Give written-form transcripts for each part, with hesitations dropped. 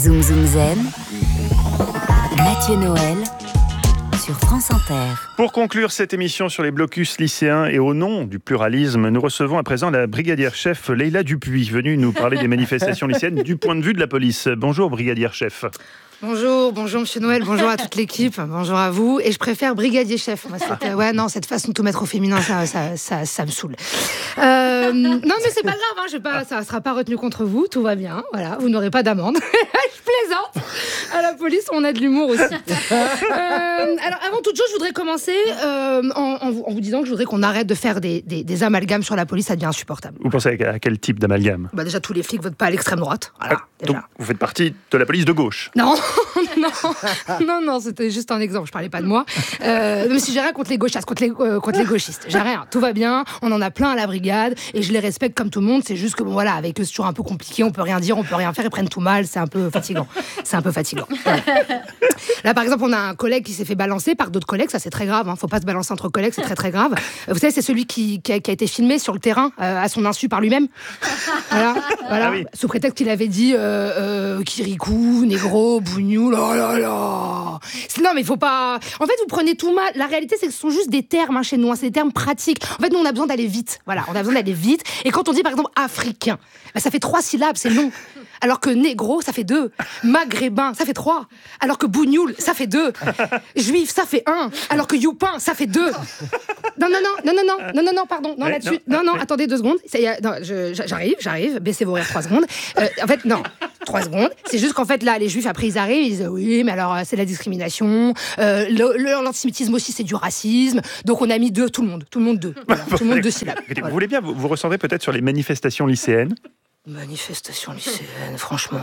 Zoom Zoom Zen, Mathieu Noël sur France Inter. Pour conclure cette émission sur les blocus lycéens et au nom du pluralisme, nous recevons à présent la brigadière chef Leïla Dupuis, venue nous parler des manifestations lycéennes du point de vue de la police. Bonjour brigadière chef. Bonjour Monsieur Noël, bonjour à toute l'équipe, bonjour à vous. Et je préfère brigadier chef. Moi, cette façon de tout mettre au féminin, ça me saoule. Non, mais c'est pas grave, ça sera pas retenu contre vous, tout va bien. Voilà, vous n'aurez pas d'amende. Je plaisante. À la police, on a de l'humour aussi. Alors, avant toute chose, je voudrais commencer en vous disant que je voudrais qu'on arrête de faire des amalgames sur la police, ça devient insupportable. Vous pensez à quel type d'amalgame ? Déjà, tous les flics votent pas à l'extrême droite. Voilà, donc, vous faites partie de la police de gauche ? Non, c'était juste un exemple, je parlais pas de moi. Mais si j'ai rien contre les gauchistes, contre les gauchistes, j'ai rien, tout va bien, on en a plein à la brigade, et je les respecte comme tout le monde, c'est juste que avec eux c'est toujours un peu compliqué, on peut rien dire, on peut rien faire, ils prennent tout mal, c'est un peu fatigant. Voilà. Là par exemple, on a un collègue qui s'est fait balancer par d'autres collègues, ça c'est très grave, faut pas se balancer entre collègues, c'est très très grave. Vous savez, c'est celui qui a été filmé sur le terrain, à son insu par lui-même. Voilà. Ah oui. Sous prétexte qu'il avait dit Kirikou, négro, bougnoul, oh là là. Non mais il faut pas... En fait, vous prenez tout mal. La réalité, c'est que ce sont juste des termes chez nous, c'est des termes pratiques. En fait, nous, on a besoin d'aller vite. Voilà, on a besoin d'aller vite. Et quand on dit, par exemple, africain, ça fait 3 syllabes, c'est long. Alors que négro, ça fait 2. Maghrébin, ça fait 3. Alors que bougnoul, ça fait 2. Juif, ça fait 1. Alors que youpin, ça fait 2. Non, pardon. Non, là-dessus. Non, attendez 2 secondes. J'arrive. Baissez vos rires 3 secondes. En fait, non. 3 secondes. C'est juste qu'en fait, là, les juifs, après, ils arrivent, ils disent oui, mais alors, c'est de la discrimination. L'antisémitisme aussi, c'est du racisme. Donc, on a mis 2, tout le monde 2. Voilà, tout le monde 2 syllabes. Vous voulez bien vous recentrer peut-être sur les manifestations lycéennes ? Manifestation lycéenne, franchement.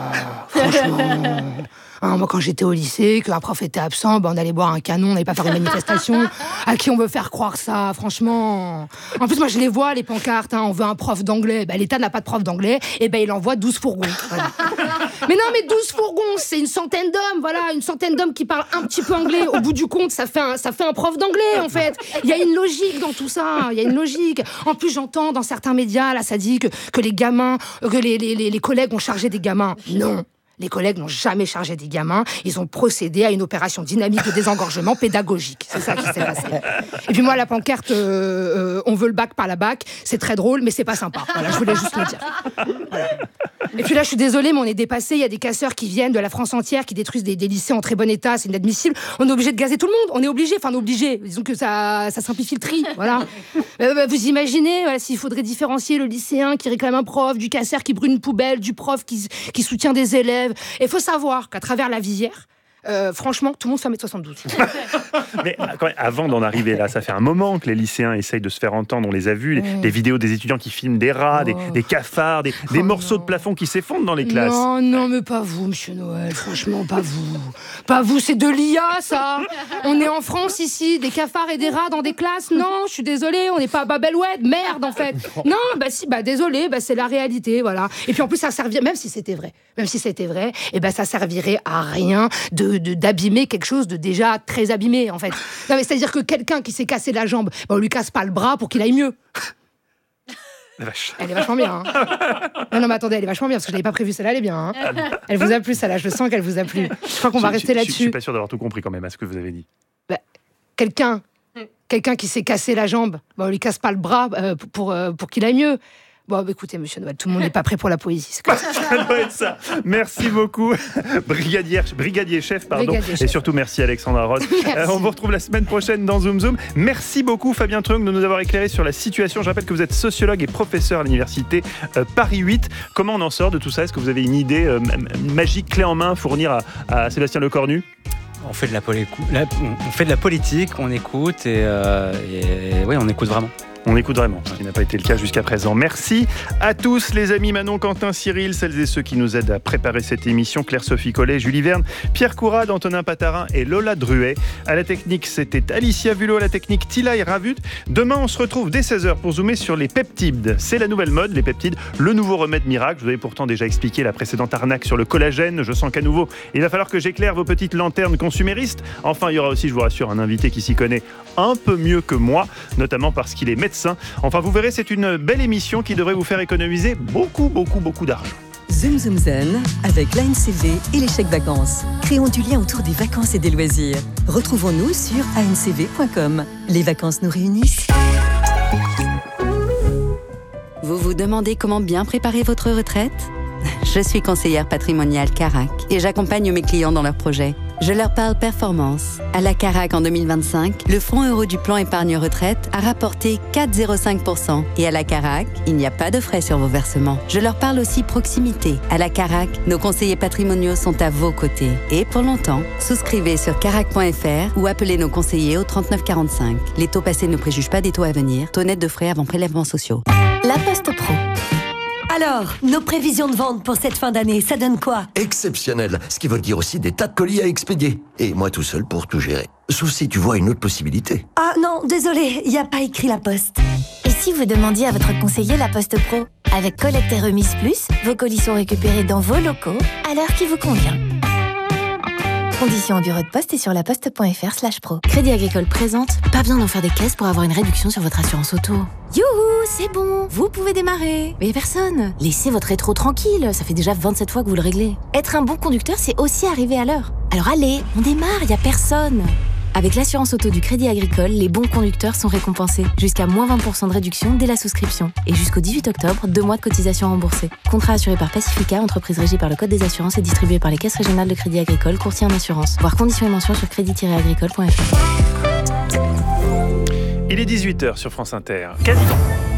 Moi, quand j'étais au lycée, qu'un prof était absent, on allait boire un canon, on n'allait pas faire une manifestation. À qui on veut faire croire ça, franchement? En plus, moi, je les vois, les pancartes, on veut un prof d'anglais. L'État n'a pas de prof d'anglais, et il envoie 12 fourgons. Voilà. Mais 12 fourgons, c'est une centaine d'hommes, une centaine d'hommes qui parlent un petit peu anglais. Au bout du compte, ça fait un prof d'anglais, en fait. Il y a une logique dans tout ça, En plus, j'entends dans certains médias, là, ça dit que les gamins, que les collègues ont chargé des gamins. Non. Les collègues n'ont jamais chargé des gamins. Ils ont procédé à une opération dynamique de désengorgement pédagogique. C'est ça qui s'est passé. Et puis moi, la pancarte, on veut le bac par la bac, c'est très drôle, mais c'est pas sympa. Voilà, je voulais juste le dire. Voilà. Et puis là, je suis désolée, mais on est dépassé. Il y a des casseurs qui viennent de la France entière, qui détruisent des lycées en très bon état. C'est inadmissible. On est obligé de gazer tout le monde. On est obligé. Disons que ça simplifie le tri. Voilà. Vous imaginez, s'il faudrait différencier le lycéen qui réclame un prof, du casseur qui brûle une poubelle, du prof qui soutient des élèves. Il faut savoir qu'à travers la visière, franchement, tout le monde fait 1m72. Mais avant d'en arriver là, ça fait un moment que les lycéens essayent de se faire entendre. On les a vus, des vidéos des étudiants qui filment des rats, des cafards, des morceaux de plafond qui s'effondrent dans les classes. Non, mais pas vous, Monsieur Noël, franchement, pas vous. Pas vous, c'est de l'IA, ça. On est en France, ici, des cafards et des rats dans des classes. Non, je suis désolée, on n'est pas à Babel-Oued, merde, en fait. Non, désolé, c'est la réalité, voilà. Et puis en plus, ça servirait, même si c'était vrai, ça servirait à rien d'abîmer quelque chose de déjà très abîmé, en fait. Non, mais c'est-à-dire que quelqu'un qui s'est cassé la jambe, on lui casse pas le bras pour qu'il aille mieux. La vache. Elle est vachement bien. Non, mais attendez, elle est vachement bien, parce que je l'avais pas prévue, celle-là, elle est bien. Elle vous a plu, celle-là, je le sens qu'elle vous a plu. Je crois qu'on va rester là-dessus. Je suis pas sûr d'avoir tout compris quand même à ce que vous avez dit. Quelqu'un qui s'est cassé la jambe, on lui casse pas le bras pour qu'il aille mieux. Écoutez, Monsieur Noël, tout le monde n'est pas prêt pour la poésie. C'est comme ça. Ça doit être ça. Merci beaucoup, brigadier chef, et surtout merci Alexandra Roth. On vous retrouve la semaine prochaine dans Zoom Zoom. Merci beaucoup Fabien Trung de nous avoir éclairé sur la situation. Je rappelle que vous êtes sociologue et professeur à l'université Paris 8. Comment on en sort de tout ça ? Est-ce que vous avez une idée magique, clé en main à fournir à Sébastien Lecornu ? On fait de la politique, on écoute et oui, on écoute vraiment. On écoute vraiment, ce qui n'a pas été le cas jusqu'à présent. Merci à tous les amis Manon, Quentin, Cyril, celles et ceux qui nous aident à préparer cette émission. Claire-Sophie Collet, Julie Verne, Pierre Courade, Antonin Patarin et Lola Druet. À la technique, c'était Alicia Vulot, à la technique Tilaï Ravut. Demain, on se retrouve dès 16h pour zoomer sur les peptides. C'est la nouvelle mode, les peptides, le nouveau remède miracle. Je vous avais pourtant déjà expliqué la précédente arnaque sur le collagène. Je sens qu'à nouveau, il va falloir que j'éclaire vos petites lanternes consuméristes. Enfin, il y aura aussi, je vous rassure, un invité qui s'y connaît un peu mieux que moi, notamment parce qu'il est médecin. Enfin, vous verrez, c'est une belle émission qui devrait vous faire économiser beaucoup d'argent. Zoom Zoom Zen avec l'ANCV et les chèques vacances. Créons du lien autour des vacances et des loisirs. Retrouvons-nous sur ancv.com. Les vacances nous réunissent. Vous vous demandez comment bien préparer votre retraite ? Je suis conseillère patrimoniale Carac et j'accompagne mes clients dans leurs projets. Je leur parle performance. À la Carac en 2025, le fonds euro du plan épargne retraite a rapporté 4,05%. Et à la Carac, il n'y a pas de frais sur vos versements. Je leur parle aussi proximité. À la Carac, nos conseillers patrimoniaux sont à vos côtés. Et pour longtemps, souscrivez sur carac.fr ou appelez nos conseillers au 39 45. Les taux passés ne préjugent pas des taux à venir. Taux net de frais avant prélèvements sociaux. La Poste Pro. Alors, nos prévisions de vente pour cette fin d'année, ça donne quoi ? Exceptionnel, ce qui veut dire aussi des tas de colis à expédier. Et moi tout seul pour tout gérer. Sauf si tu vois une autre possibilité. Ah non, désolé, il n'y a pas écrit La Poste. Et si vous demandiez à votre conseiller La Poste Pro ? Avec Collecte et Remise Plus, vos colis sont récupérés dans vos locaux à l'heure qui vous convient. Conditions au bureau de poste et sur laposte.fr/pro. Crédit Agricole présente, pas besoin d'en faire des caisses pour avoir une réduction sur votre assurance auto. Youhou, c'est bon, vous pouvez démarrer. Mais personne. Laissez votre rétro tranquille, ça fait déjà 27 fois que vous le réglez. Être un bon conducteur, c'est aussi arriver à l'heure. Alors allez, on démarre, y a personne. Avec l'assurance auto du Crédit Agricole, les bons conducteurs sont récompensés. Jusqu'à moins 20% de réduction dès la souscription. Et jusqu'au 18 octobre, 2 mois de cotisation remboursée. Contrat assuré par Pacifica, entreprise régie par le Code des assurances et distribué par les caisses régionales de Crédit Agricole, courtier en assurance. Voir conditions et mentions sur crédit-agricole.fr. Il est 18h sur France Inter. Quasiment.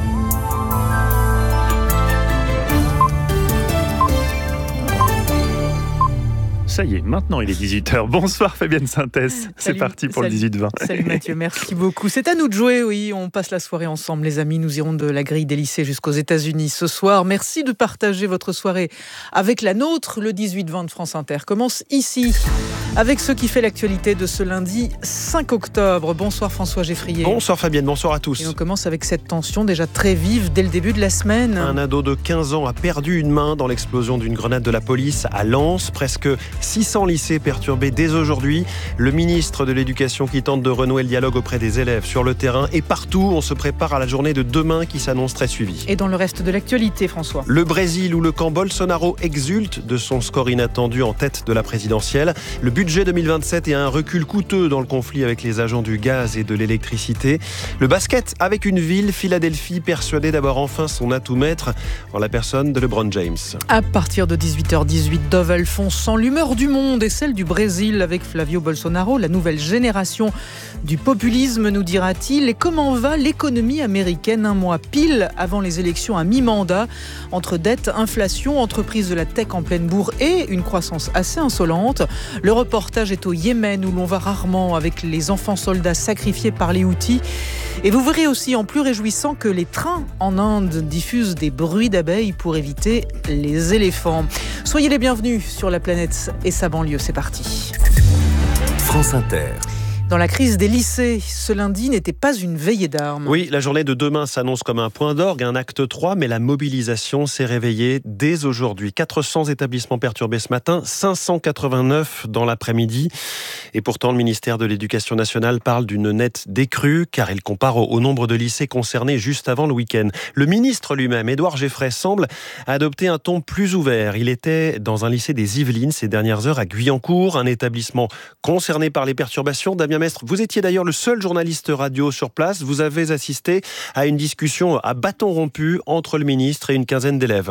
Ça y est, maintenant il est 18h. Bonsoir Fabienne Synthèse. C'est parti pour le 18-20. Salut Mathieu, merci beaucoup. C'est à nous de jouer, oui. On passe la soirée ensemble, les amis. Nous irons de la grille des lycées jusqu'aux États-Unis ce soir. Merci de partager votre soirée avec la nôtre. Le 18-20 de France Inter commence ici, avec ce qui fait l'actualité de ce lundi 5 octobre. Bonsoir François Geffrier. Bonsoir Fabienne, bonsoir à tous. Et on commence avec cette tension déjà très vive dès le début de la semaine. Un ado de 15 ans a perdu une main dans l'explosion d'une grenade de la police à Lens. Presque 600 lycées perturbés dès aujourd'hui. Le ministre de l'Éducation qui tente de renouer le dialogue auprès des élèves sur le terrain. Et partout, on se prépare à la journée de demain qui s'annonce très suivie. Et dans le reste de l'actualité, François. Le Brésil où le camp Bolsonaro exulte de son score inattendu en tête de la présidentielle. Le budget 2027 et un recul coûteux dans le conflit avec les agents du gaz et de l'électricité. Le basket avec une ville, Philadelphie, persuadée d'avoir enfin son atout maître en la personne de LeBron James. À partir de 18h18, Dove Alphonse sans l'humeur du monde et celle du Brésil avec Flavio Bolsonaro, la nouvelle génération du populisme, nous dira-t-il. Et comment va l'économie américaine un mois pile avant les élections à mi-mandat, entre dette, inflation, entreprises de la tech en pleine bourre et une croissance assez insolente. Le reportage est au Yémen où l'on va rarement avec les enfants soldats sacrifiés par les Houthis. Et vous verrez aussi en plus réjouissant que les trains en Inde diffusent des bruits d'abeilles pour éviter les éléphants. Soyez les bienvenus sur la planète et sa banlieue, c'est parti. France Inter. Dans la crise des lycées, ce lundi n'était pas une veillée d'armes. Oui, la journée de demain s'annonce comme un point d'orgue, un acte 3, mais la mobilisation s'est réveillée dès aujourd'hui. 400 établissements perturbés ce matin, 589 dans l'après-midi. Et pourtant, le ministère de l'Éducation nationale parle d'une nette décrue, car il compare au nombre de lycées concernés juste avant le week-end. Le ministre lui-même, Édouard Geffray, semble adopter un ton plus ouvert. Il était dans un lycée des Yvelines ces dernières heures à Guyancourt, un établissement concerné par les perturbations. Damien Mestre, vous étiez d'ailleurs le seul journaliste radio sur place. Vous avez assisté à une discussion à bâton rompu entre le ministre et une quinzaine d'élèves.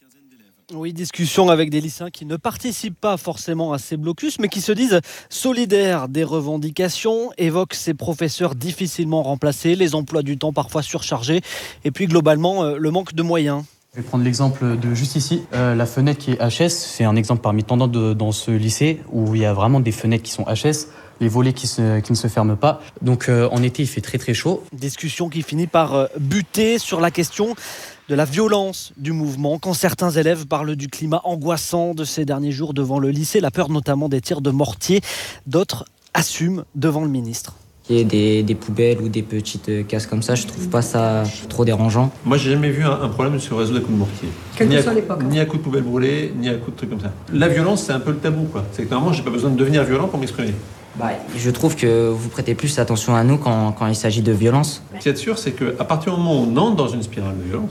Oui, discussion avec des lycéens qui ne participent pas forcément à ces blocus, mais qui se disent solidaires des revendications, évoquent ces professeurs difficilement remplacés, les emplois du temps parfois surchargés, et puis globalement le manque de moyens. Je vais prendre l'exemple de juste ici, la fenêtre qui est HS, c'est un exemple parmi tant d'autres dans ce lycée où il y a vraiment des fenêtres qui sont HS, les volets qui ne se ferment pas. Donc en été, il fait très très chaud. Discussion qui finit par buter sur la question de la violence du mouvement, quand certains élèves parlent du climat angoissant de ces derniers jours devant le lycée, la peur notamment des tirs de mortier. D'autres assument devant le ministre. Il y a des poubelles ou des petites casses comme ça, je trouve pas ça trop dérangeant. Moi, j'ai jamais vu un problème sur le réseau des coups de mortier. Quelle que soit l'époque. Ni à coups de poubelle brûlée, ni à coups de trucs comme ça. La violence, c'est un peu le tabou, quoi. C'est que normalement, j'ai pas besoin de devenir violent pour m'exprimer. Je trouve que vous prêtez plus attention à nous quand il s'agit de violence. Ce qu'il y a de sûr, c'est qu'à partir du moment où on entre dans une spirale de violence,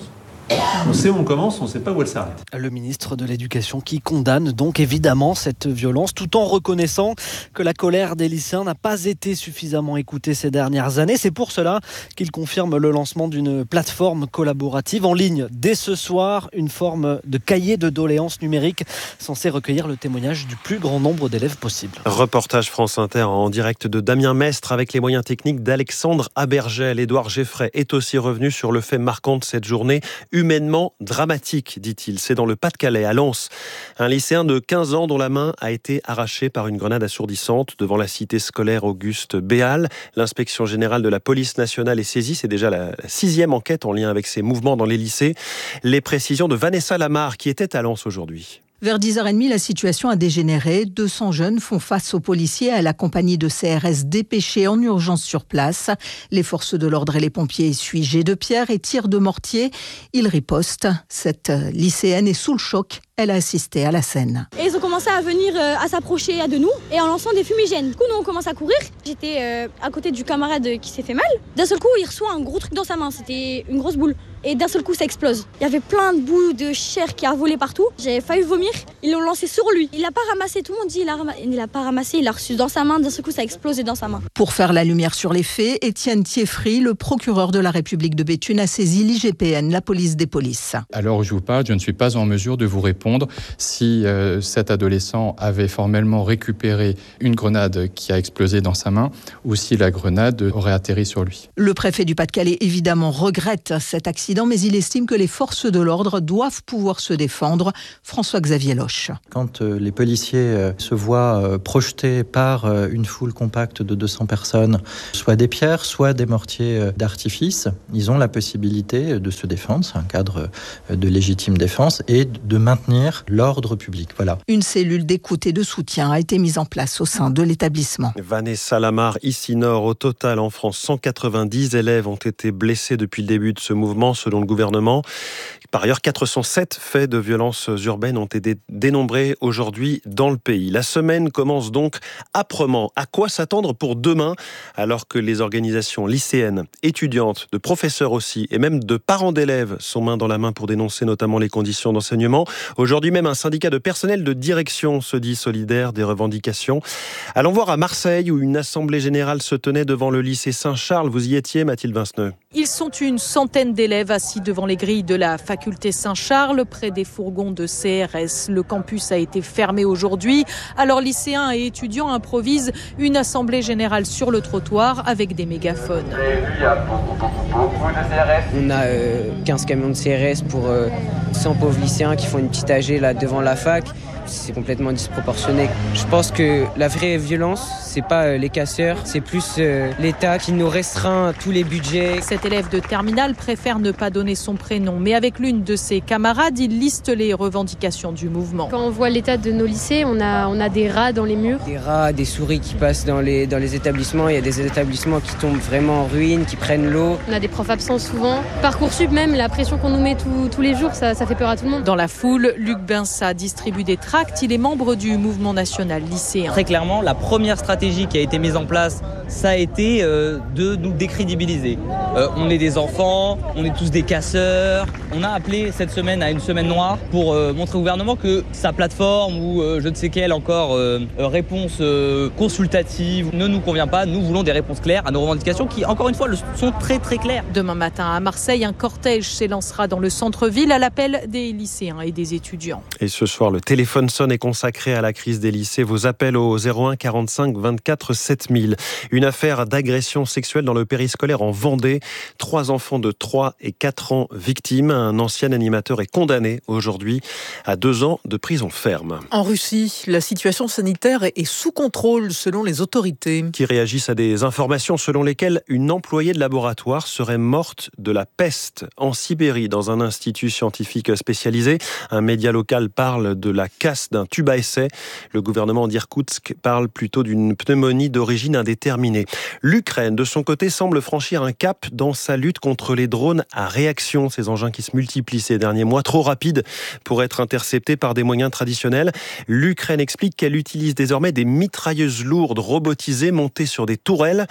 On sait où on commence, on ne sait pas où elle s'arrête. Le ministre de l'Éducation qui condamne donc évidemment cette violence tout en reconnaissant que la colère des lycéens n'a pas été suffisamment écoutée ces dernières années. C'est pour cela qu'il confirme le lancement d'une plateforme collaborative en ligne dès ce soir, une forme de cahier de doléances numérique censé recueillir le témoignage du plus grand nombre d'élèves possible. Reportage France Inter en direct de Damien Mestre avec les moyens techniques d'Alexandre Abergel. Édouard Geffray est aussi revenu sur le fait marquant de cette journée, humainement dramatique, dit-il. C'est dans le Pas-de-Calais, à Lens. Un lycéen de 15 ans dont la main a été arrachée par une grenade assourdissante devant la cité scolaire Auguste Béal. L'inspection générale de la police nationale est saisie. C'est déjà la 6e enquête en lien avec ces mouvements dans les lycées. Les précisions de Vanessa Lamar qui était à Lens aujourd'hui. Vers 10h30, la situation a dégénéré. 200 jeunes font face aux policiers et à la compagnie de CRS dépêchés en urgence sur place. Les forces de l'ordre et les pompiers essuient jets de pierre et tirs de mortier. Ils ripostent. Cette lycéenne est sous le choc. Elle a assisté à la scène. Et ils ont commencé à venir, à s'approcher de nous et en lançant des fumigènes. Du coup, nous, on commence à courir. J'étais à côté du camarade qui s'est fait mal. D'un seul coup, il reçoit un gros truc dans sa main. C'était une grosse boule. Et d'un seul coup, ça explose. Il y avait plein de bouts de chair qui a volé partout. J'ai failli vomir. Ils l'ont lancé sur lui. Il l'a pas ramassé. Tout le monde dit il l'a pas ramassé. Il l'a reçu dans sa main. D'un seul coup, ça a explosé dans sa main. Pour faire la lumière sur les faits, Étienne Thieffry, le procureur de la République de Béthune, a saisi l'IGPN, la police des polices. À l'heure où je vous parle, je ne suis pas en mesure de vous répondre si cet adolescent avait formellement récupéré une grenade qui a explosé dans sa main ou si la grenade aurait atterri sur lui. Le préfet du Pas-de-Calais, évidemment, regrette cet accident, mais il estime que les forces de l'ordre doivent pouvoir se défendre. François-Xavier Loche. Quand les policiers se voient projetés par une foule compacte de 200 personnes, soit des pierres, soit des mortiers d'artifice, ils ont la possibilité de se défendre, c'est un cadre de légitime défense, et de maintenir l'ordre public. Voilà. Une cellule d'écoute et de soutien a été mise en place au sein de l'établissement. Vanessa Lamar, ici Nord. Au total, en France, 190 élèves ont été blessés depuis le début de ce mouvement, selon le gouvernement. Par ailleurs, 407 faits de violences urbaines ont été dénombrés aujourd'hui dans le pays. La semaine commence donc âprement. À quoi s'attendre pour demain, alors que les organisations lycéennes, étudiantes, de professeurs aussi, et même de parents d'élèves sont main dans la main pour dénoncer notamment les conditions d'enseignement. Aujourd'hui même, un syndicat de personnel de direction se dit solidaire des revendications. Allons voir à Marseille, où une assemblée générale se tenait devant le lycée Saint-Charles. Vous y étiez, Mathilde Vinceneux? Ils sont une centaine d'élèves assis devant les grilles de la faculté Saint-Charles, près des fourgons de CRS. Le campus a été fermé aujourd'hui. Alors lycéens et étudiants improvisent une assemblée générale sur le trottoir avec des mégaphones. Il y a beaucoup de CRS. On a 15 camions de CRS pour 100 pauvres lycéens qui font une petite AG là devant la fac. C'est complètement disproportionné. Je pense que la vraie violence, c'est pas les casseurs, c'est plus l'État qui nous restreint tous les budgets. Cet élève de terminale préfère ne pas donner son prénom, mais avec l'une de ses camarades, il liste les revendications du mouvement. Quand on voit l'état de nos lycées, on a des rats dans les murs. Des rats, des souris qui passent dans les établissements. Il y a des établissements qui tombent vraiment en ruine, qui prennent l'eau. On a des profs absents souvent. Parcoursup même, la pression qu'on nous met tous les jours, ça fait peur à tout le monde. Dans la foule, Luc Bensa distribue des tracts. Il est membre du mouvement national lycéen. Très clairement, la première stratégie qui a été mise en place, ça a été de nous décrédibiliser. On est des enfants, on est tous des casseurs. On a appelé cette semaine à une semaine noire pour montrer au gouvernement que sa plateforme ou je ne sais quelle encore réponse consultative ne nous convient pas. Nous voulons des réponses claires à nos revendications qui, encore une fois, sont très très claires. Demain matin à Marseille, un cortège s'élancera dans le centre-ville à l'appel des lycéens et des étudiants. Et ce soir, le téléphone sonne est consacré à la crise des lycées. Vos appels au 01 45 24 7000. Une affaire d'agression sexuelle dans le périscolaire en Vendée. 3 enfants de 3 et 4 ans victimes. Un ancien animateur est condamné aujourd'hui à 2 ans de prison ferme. En Russie, la situation sanitaire est sous contrôle selon les autorités. Qui réagissent à des informations selon lesquelles une employée de laboratoire serait morte de la peste en Sibérie dans un institut scientifique spécialisé. Un média local parle de la casse d'un tube à essai. Le gouvernement d'Irkoutsk parle plutôt d'une pneumonie d'origine indéterminée. L'Ukraine, de son côté, semble franchir un cap dans sa lutte contre les drones à réaction. Ces engins qui se multiplient ces derniers mois, trop rapides pour être interceptés par des moyens traditionnels. L'Ukraine explique qu'elle utilise désormais des mitrailleuses lourdes robotisées montées sur des tourelles.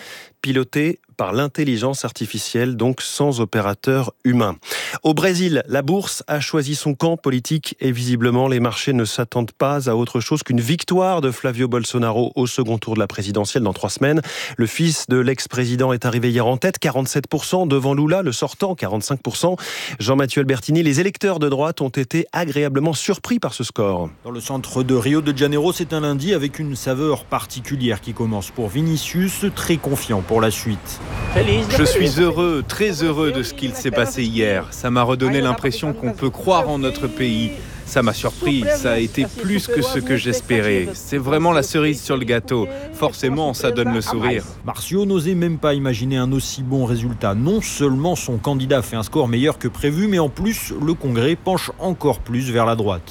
pilotés par l'intelligence artificielle, donc sans opérateur humain. Au Brésil, la bourse a choisi son camp politique et visiblement les marchés ne s'attendent pas à autre chose qu'une victoire de Flavio Bolsonaro au second tour de la présidentielle dans 3 semaines. Le fils de l'ex-président est arrivé hier en tête, 47% devant Lula, le sortant, 45%. Jean-Mathieu Albertini, les électeurs de droite ont été agréablement surpris par ce score. Dans le centre de Rio de Janeiro, c'est un lundi avec une saveur particulière qui commence pour Vinicius, très confiant pour la suite. Je suis heureux, très heureux de ce qu'il s'est passé hier. Ça m'a redonné l'impression qu'on peut croire en notre pays. Ça m'a surpris, ça a été plus que ce que j'espérais. C'est vraiment la cerise sur le gâteau. Forcément, ça donne le sourire. Marcio n'osait même pas imaginer un aussi bon résultat. Non seulement son candidat fait un score meilleur que prévu, mais en plus, le Congrès penche encore plus vers la droite.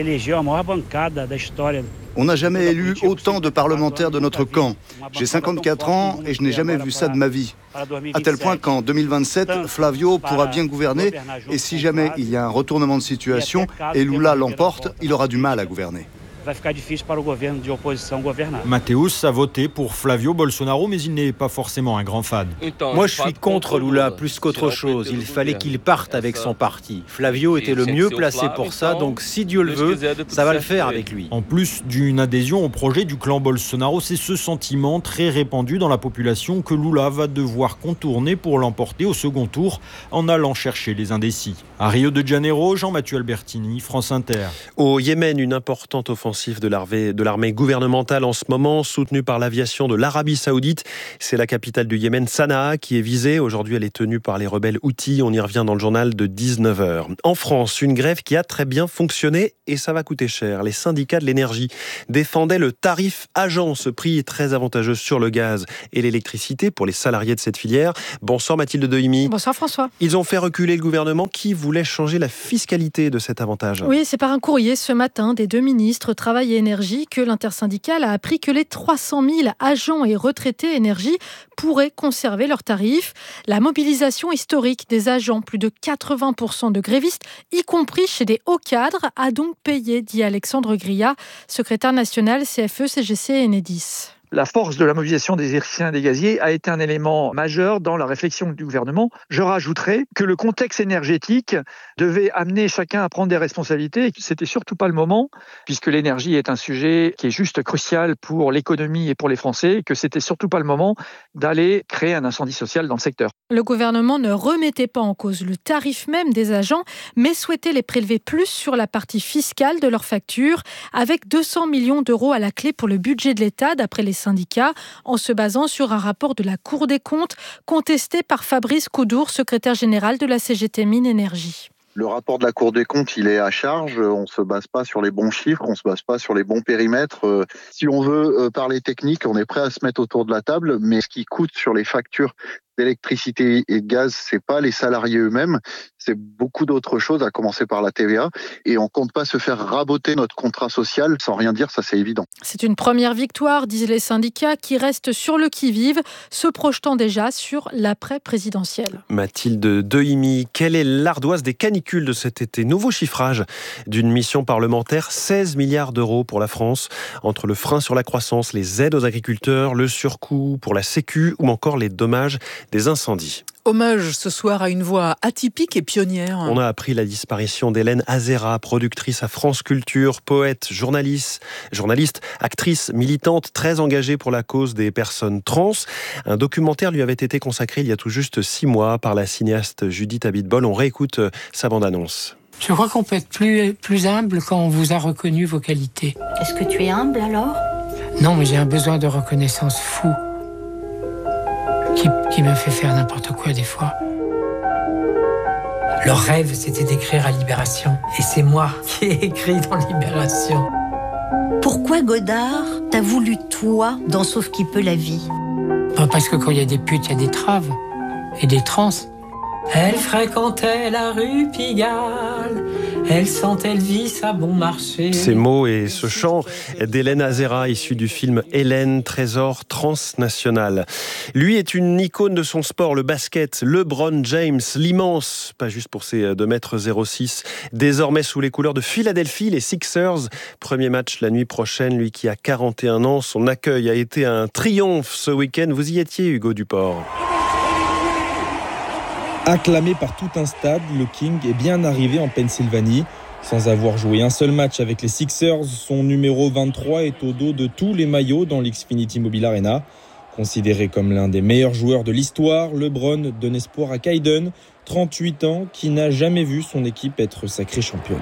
On n'a jamais élu autant de parlementaires de notre camp. J'ai 54 ans et je n'ai jamais vu ça de ma vie. À tel point qu'en 2027, Flavio pourra bien gouverner et si jamais il y a un retournement de situation et Lula l'emporte, il aura du mal à gouverner. Mateus a voté pour Flavio Bolsonaro, mais il n'est pas forcément un grand fan. Moi, je suis contre Lula plus qu'autre chose. Il fallait qu'il parte avec son parti. Flavio était le mieux placé pour ça, donc si Dieu le veut, ça va le faire avec lui. En plus d'une adhésion au projet du clan Bolsonaro, c'est ce sentiment très répandu dans la population que Lula va devoir contourner pour l'emporter au second tour en allant chercher les indécis. À Rio de Janeiro, Jean-Mathieu Albertini, France Inter. Au Yémen, une importante offensive de l'armée gouvernementale en ce moment, soutenue par l'aviation de l'Arabie Saoudite. C'est la capitale du Yémen, Sanaa, qui est visée. Aujourd'hui, elle est tenue par les rebelles Houthis. On y revient dans le journal de 19h. En France, une grève qui a très bien fonctionné et ça va coûter cher. Les syndicats de l'énergie défendaient le tarif agent, ce prix très avantageux sur le gaz et l'électricité pour les salariés de cette filière. Bonsoir Mathilde Dehimi. Bonsoir François. Ils ont fait reculer le gouvernement qui voulait changer la fiscalité de cet avantage. Oui, c'est par un courrier ce matin des 2 ministres Travail et Énergie que l'intersyndicale a appris que les 300 000 agents et retraités énergie pourraient conserver leurs tarifs. La mobilisation historique des agents, plus de 80% de grévistes, y compris chez des hauts cadres, a donc payé, dit Alexandre Grillat, secrétaire national CFE, CGC et Enedis. La force de la mobilisation des électriciens et des gaziers a été un élément majeur dans la réflexion du gouvernement. Je rajouterai que le contexte énergétique devait amener chacun à prendre des responsabilités. C'était surtout pas le moment, puisque l'énergie est un sujet qui est juste crucial pour l'économie et pour les Français, que c'était surtout pas le moment d'aller créer un incendie social dans le secteur. Le gouvernement ne remettait pas en cause le tarif même des agents, mais souhaitait les prélever plus sur la partie fiscale de leurs factures, avec 200 millions d'euros à la clé pour le budget de l'État, d'après les syndicats, en se basant sur un rapport de la Cour des comptes contesté par Fabrice Coudour, secrétaire général de la CGT Mines Énergie. Le rapport de la Cour des comptes, il est à charge. On ne se base pas sur les bons chiffres, on ne se base pas sur les bons périmètres. Si on veut parler technique, on est prêt à se mettre autour de la table, mais ce qui coûte sur les factures d'électricité et de gaz, c'est pas les salariés eux-mêmes, c'est beaucoup d'autres choses, à commencer par la TVA. Et on compte pas se faire raboter notre contrat social sans rien dire, ça c'est évident. C'est une première victoire, disent les syndicats, qui restent sur le qui-vive, se projetant déjà sur l'après-présidentiel. Mathilde Dehimi, quelle est l'ardoise des canicules de cet été? Nouveau chiffrage d'une mission parlementaire, 16 milliards d'euros pour la France, entre le frein sur la croissance, les aides aux agriculteurs, le surcoût pour la Sécu ou encore les dommages des incendies. Hommage ce soir à une voix atypique et pionnière. On a appris la disparition d'Hélène Azera, productrice à France Culture, poète, journaliste, actrice, militante, très engagée pour la cause des personnes trans. Un documentaire lui avait été consacré il y a tout juste 6 mois par la cinéaste Judith Abitbol. On réécoute sa bande-annonce. Je crois qu'on peut être plus humble quand on vous a reconnu vos qualités. Est-ce que tu es humble alors ? Non, mais j'ai un besoin de reconnaissance fou. Qui me fait faire n'importe quoi des fois. Leur rêve, c'était d'écrire à Libération. Et c'est moi qui ai écrit dans Libération. Pourquoi Godard t'a voulu toi dans Sauf qui peut la vie ? Parce que quand il y a des putes, il y a des traves et des trans. Elle fréquentait la rue Pigalle, elle sentait le vice à bon marché. Ces mots et ce chant d'Hélène Azera, issu du film Hélène, trésor transnational. Lui est une icône de son sport, le basket. LeBron James, l'immense, pas juste pour ses 2,06 m, désormais sous les couleurs de Philadelphie, les Sixers. Premier match la nuit prochaine, lui qui a 41 ans. Son accueil a été un triomphe ce week-end. Vous y étiez, Hugo Duport. Acclamé par tout un stade, le King est bien arrivé en Pennsylvanie. Sans avoir joué un seul match avec les Sixers, son numéro 23 est au dos de tous les maillots dans l'Xfinity Mobile Arena. Considéré comme l'un des meilleurs joueurs de l'histoire, LeBron donne espoir à Kaiden, 38 ans, qui n'a jamais vu son équipe être sacrée championne.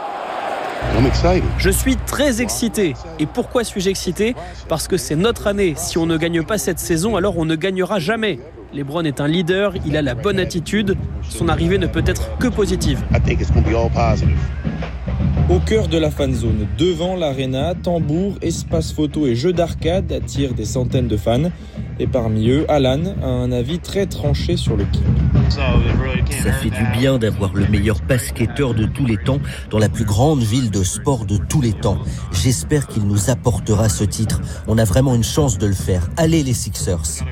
Je suis très excité. Et pourquoi suis-je excité ? Parce que c'est notre année. Si on ne gagne pas cette saison, alors on ne gagnera jamais. LeBron est un leader, il a la bonne attitude. Son arrivée ne peut être que positive. Au cœur de la fan zone, devant l'arena, tambour, espace photo et jeux d'arcade attirent des centaines de fans. Et parmi eux, Alan a un avis très tranché sur le King. Ça fait du bien d'avoir le meilleur basketteur de tous les temps dans la plus grande ville de sport de tous les temps. J'espère qu'il nous apportera ce titre. On a vraiment une chance de le faire. Allez les Sixers.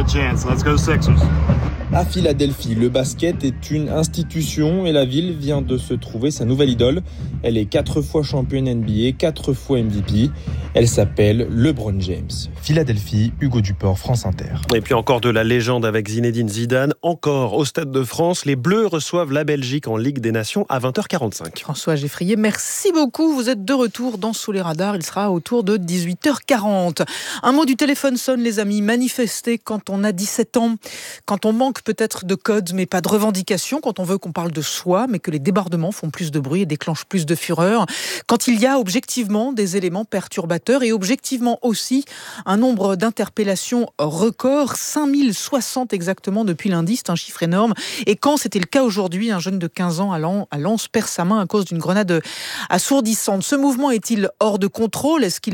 À Philadelphie, le basket est une institution et la ville vient de se trouver sa nouvelle idole. Elle est 4 fois championne NBA, 4 fois MVP. Elle s'appelle LeBron James. Philadelphie, Hugo Duport, France Inter. Et puis encore de la légende avec Zinedine Zidane. Encore au Stade de France, les Bleus reçoivent la Belgique en Ligue des Nations à 20h45. François Geffrier, merci beaucoup. Vous êtes de retour dans Sous les radars. Il sera autour de 18h40. Un mot du téléphone sonne, les amis. Manifester quand on a 17 ans, quand on manque peut-être de codes, mais pas de revendications, quand on veut qu'on parle de soi, mais que les débordements font plus de bruit et déclenchent plus de fureur, quand il y a objectivement des éléments perturbateurs et objectivement aussi un nombre d'interpellations record, 5060 exactement depuis lundi, c'est un chiffre énorme. Et quand c'était le cas aujourd'hui, un jeune de 15 ans à Lens perd sa main à cause d'une grenade assourdissante. Ce mouvement est-il hors de contrôle ? Qu'est-ce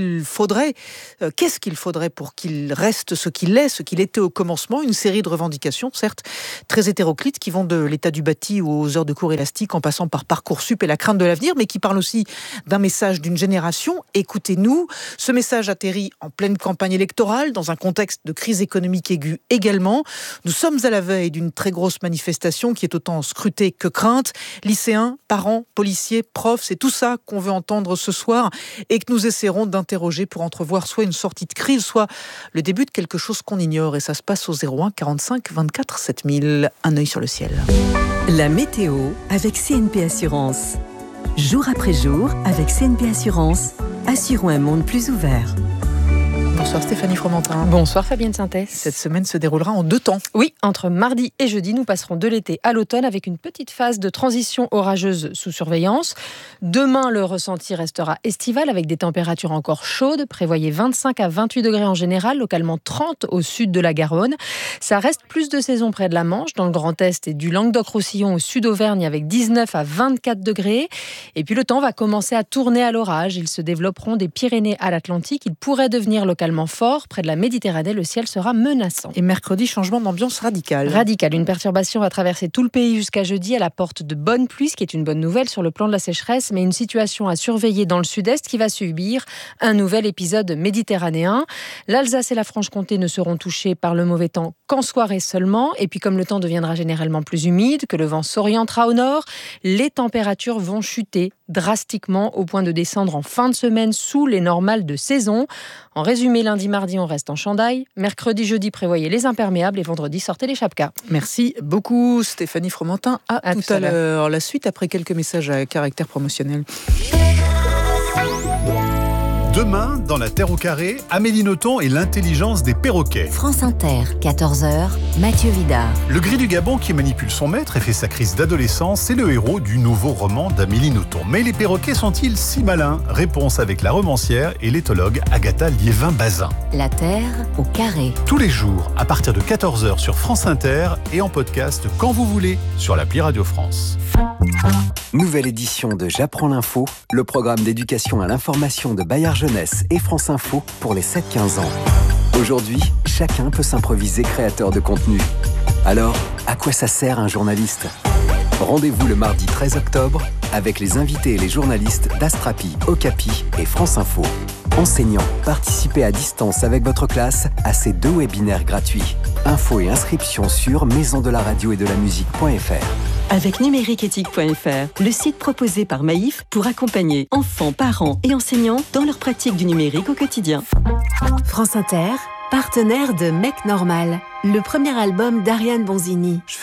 qu'il faudrait pour qu'il reste ce qu'il est, ce qu'il était au commencement ? Une série de revendications, certes, très hétéroclites, qui vont de l'état du bâti aux heures de cours élastiques, en passant par Parcoursup et la crainte de l'avenir, mais qui parlent aussi d'un message d'une génération. Écoutez-nous, ce message atterrit en pleine campagne électorale, dans un contexte de crise économique aiguë également. Nous sommes à la veille d'une très grosse manifestation qui est autant scrutée que crainte. Lycéens, parents, policiers, profs, c'est tout ça qu'on veut entendre ce soir et que nous essaierons d'interroger pour entrevoir soit une sortie de crise, soit le début de quelque chose qu'on ignore. Et ça se passe au 01 45 24 7000. Un œil sur le ciel. La météo avec CNP Assurance. Jour après jour, avec CNP Assurance, assurons un monde plus ouvert. Bonsoir Stéphanie Fromentin. Bonsoir Fabienne Synthès. Cette semaine se déroulera en 2 temps. Oui, entre mardi et jeudi, nous passerons de l'été à l'automne avec une petite phase de transition orageuse sous surveillance. Demain, le ressenti restera estival avec des températures encore chaudes. Prévoyez 25 à 28 degrés en général, localement 30 au sud de la Garonne. Ça reste plus de saison près de la Manche, dans le Grand Est et du Languedoc-Roussillon au sud Auvergne avec 19 à 24 degrés. Et puis le temps va commencer à tourner à l'orage. Ils se développeront des Pyrénées à l'Atlantique. Ils pourraient devenir localement fort. Près de la Méditerranée, le ciel sera menaçant. Et mercredi, changement d'ambiance radical. Radical. Une perturbation va traverser tout le pays jusqu'à jeudi. Elle apporte de bonnes pluies, ce qui est une bonne nouvelle sur le plan de la sécheresse, mais une situation à surveiller dans le sud-est qui va subir un nouvel épisode méditerranéen. L'Alsace et la Franche-Comté ne seront touchés par le mauvais temps qu'en soirée seulement. Et puis comme le temps deviendra généralement plus humide, que le vent s'orientera au nord, les températures vont chuter drastiquement au point de descendre en fin de semaine sous les normales de saison. En résumé, lundi, mardi, on reste en chandail. Mercredi, jeudi, prévoyez les imperméables et vendredi, sortez les chapkas. Merci beaucoup Stéphanie Fromentin. À tout à l'heure. La suite après quelques messages à caractère promotionnel. Demain, dans la Terre au carré, Amélie Nothomb et l'intelligence des perroquets. France Inter, 14h, Mathieu Vidard. Le gris du Gabon qui manipule son maître et fait sa crise d'adolescence, c'est le héros du nouveau roman d'Amélie Nothomb. Mais les perroquets sont-ils si malins ? Réponse avec la romancière et l'éthologue Agatha Liévin-Bazin. La Terre au carré. Tous les jours, à partir de 14h sur France Inter et en podcast quand vous voulez sur l'appli Radio France. Nouvelle édition de J'apprends l'info, le programme d'éducation à l'information de Bayard Jeunesse et France Info pour les 7-15 ans. Aujourd'hui, chacun peut s'improviser créateur de contenu. Alors, à quoi ça sert un journaliste ? Rendez-vous le mardi 13 octobre avec les invités et les journalistes d'Astrapi, Okapi et France Info. Enseignants, participez à distance avec votre classe à ces 2 webinaires gratuits. Infos et inscriptions sur maisondelaradio-et-de-la-musique.fr. Avec numériqueéthique.fr, le site proposé par Maïf pour accompagner enfants, parents et enseignants dans leur pratique du numérique au quotidien. France Inter, partenaire de Mec Normal, le premier album d'Ariane Bonzini.